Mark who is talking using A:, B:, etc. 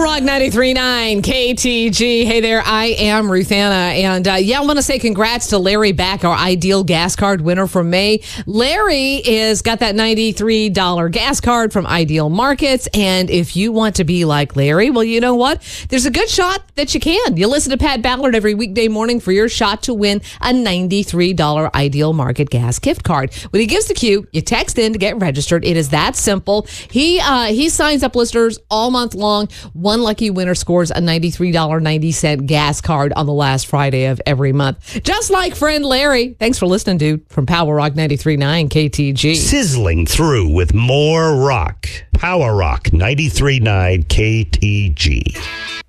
A: Rock 93.9 KTG. Hey there, I am Ruth Anna. And I want to say congrats to Larry Back, our Ideal Gas Card winner from May. Larry is got that $93 gas card from Ideal Markets. And if you want to be like Larry, well, you know what? There's a good shot that you can. You listen to Pat Ballard every weekday morning for your shot to win a $93 Ideal Market gas gift card. When he gives the cue, you text in to get registered. It is that simple. He signs up listeners all month long. One lucky winner scores a $93.90 gas card on the last Friday of every month. Just like friend Larry. Thanks for listening, dude, from Power Rock 93.9 KTG.
B: Sizzling through with more rock. Power Rock 93.9 KTG.